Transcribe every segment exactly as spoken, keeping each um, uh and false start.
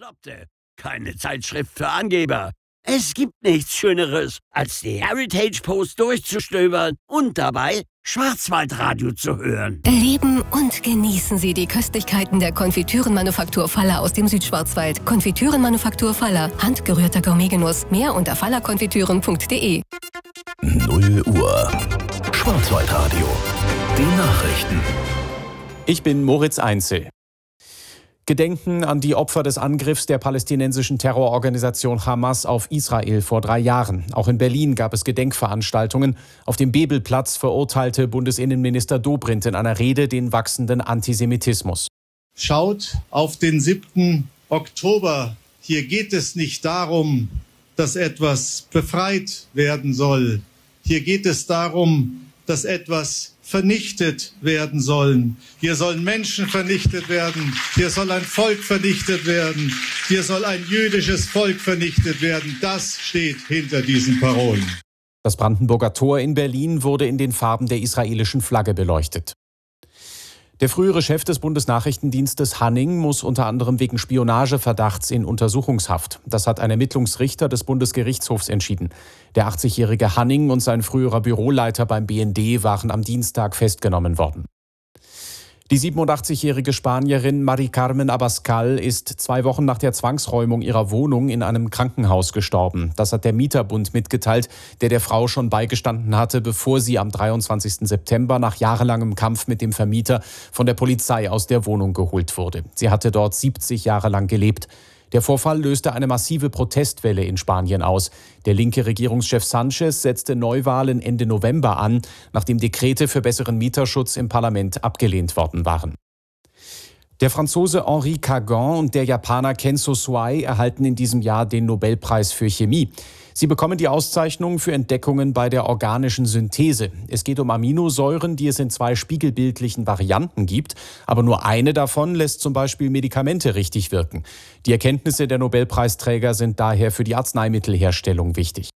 Bekloppte, keine Zeitschrift für Angeber. Es gibt nichts Schöneres, als die Heritage Post durchzustöbern und dabei Schwarzwaldradio zu hören. Erleben und genießen Sie die Köstlichkeiten der Konfitürenmanufaktur Faller aus dem Südschwarzwald. Konfitürenmanufaktur Faller, handgerührter Gourmetgenuss. Mehr unter fallerkonfitüren punkt de. null Uhr. Schwarzwaldradio. Die Nachrichten. Ich bin Moritz Einzel. Gedenken an die Opfer des Angriffs der palästinensischen Terrororganisation Hamas auf Israel vor drei Jahren. Auch in Berlin gab es Gedenkveranstaltungen. Auf dem Bebelplatz verurteilte Bundesinnenminister Dobrindt in einer Rede den wachsenden Antisemitismus. Schaut auf den siebten Oktober. Hier geht es nicht darum, dass etwas befreit werden soll. Hier geht es darum, dass etwas vernichtet werden soll. Hier sollen Menschen vernichtet werden. Hier soll ein Volk vernichtet werden. Hier soll ein jüdisches Volk vernichtet werden. Das steht hinter diesen Parolen. Das Brandenburger Tor in Berlin wurde in den Farben der israelischen Flagge beleuchtet. Der frühere Chef des Bundesnachrichtendienstes Hanning muss unter anderem wegen Spionageverdachts in Untersuchungshaft. Das hat ein Ermittlungsrichter des Bundesgerichtshofs entschieden. Der achtzigjährige Hanning und sein früherer Büroleiter beim B N D waren am Dienstag festgenommen worden. Die siebenundachtzigjährige Spanierin Mari Carmen Abascal ist zwei Wochen nach der Zwangsräumung ihrer Wohnung in einem Krankenhaus gestorben. Das hat der Mieterbund mitgeteilt, der der Frau schon beigestanden hatte, bevor sie am dreiundzwanzigsten September nach jahrelangem Kampf mit dem Vermieter von der Polizei aus der Wohnung geholt wurde. Sie hatte dort siebzig Jahre lang gelebt. Der Vorfall löste eine massive Protestwelle in Spanien aus. Der linke Regierungschef Sánchez setzte Neuwahlen Ende November an, nachdem Dekrete für besseren Mieterschutz im Parlament abgelehnt worden waren. Der Franzose Henri Cagan und der Japaner Kenzo Suai erhalten in diesem Jahr den Nobelpreis für Chemie. Sie bekommen die Auszeichnung für Entdeckungen bei der organischen Synthese. Es geht um Aminosäuren, die es in zwei spiegelbildlichen Varianten gibt. Aber nur eine davon lässt zum Beispiel Medikamente richtig wirken. Die Erkenntnisse der Nobelpreisträger sind daher für die Arzneimittelherstellung wichtig.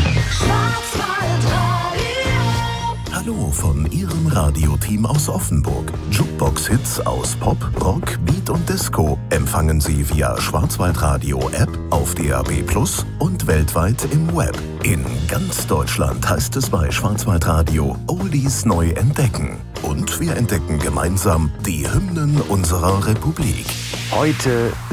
Hallo von Ihrem Radioteam aus Offenburg. Jukebox-Hits aus Pop, Rock, Beat und Disco empfangen Sie via Schwarzwaldradio-App auf D A B plus und weltweit im Web. In ganz Deutschland heißt es bei Schwarzwaldradio Oldies neu entdecken. Und wir entdecken gemeinsam die Hymnen unserer Republik. Heute